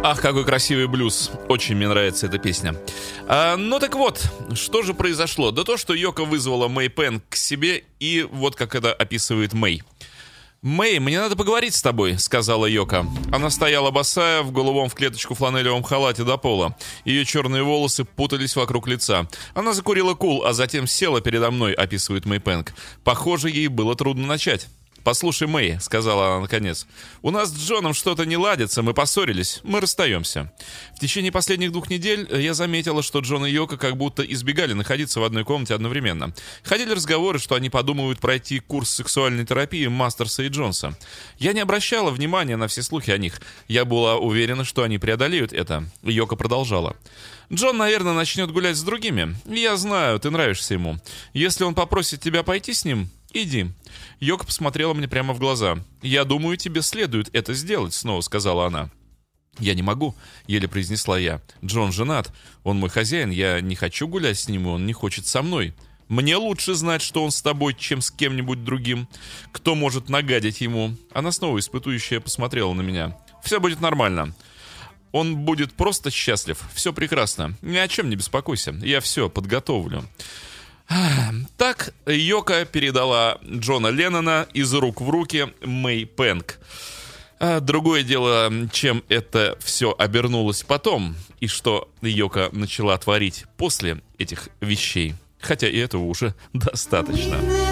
Ах, какой красивый блюз. Очень мне нравится эта песня. Ну так вот, что же произошло? Да то, что Йоко вызвала Мэй Пен к себе, и вот как это описывает Мэй. «Мэй, мне надо поговорить с тобой», — сказала Йоко. Она стояла босая, в голубом в клеточку фланелевом халате до пола. Ее черные волосы путались вокруг лица. Она закурила кул, а затем села передо мной, описывает Мэй Пенг. Похоже, ей было трудно начать. «Послушай, Мэй», — сказала она наконец, — «у нас с Джоном что-то не ладится, мы поссорились, мы расстаемся. В течение последних 2 недель я заметила, что Джон и Йоко как будто избегали находиться в одной комнате одновременно. Ходили разговоры, что они подумывают пройти курс сексуальной терапии Мастерса и Джонса. Я не обращала внимания на все слухи о них. Я была уверена, что они преодолеют это». Йоко продолжала. «Джон, наверное, начнет гулять с другими. Я знаю, ты нравишься ему. Если он попросит тебя пойти с ним, иди». Йоко посмотрела мне прямо в глаза. «Я думаю, тебе следует это сделать», — снова сказала она. «Я не могу», — еле произнесла я. «Джон женат. Он мой хозяин. Я не хочу гулять с ним, и он не хочет со мной. Мне лучше знать, что он с тобой, чем с кем-нибудь другим. Кто может нагадить ему?» Она снова испытующая посмотрела на меня. «Все будет нормально. Он будет просто счастлив. Все прекрасно. Ни о чем не беспокойся. Я все подготовлю». Так Йоко передала Джона Леннона из рук в руки Мэй Пенг. Другое дело, чем это все обернулось потом, и что Йоко начала творить после этих вещей. Хотя и этого уже достаточно.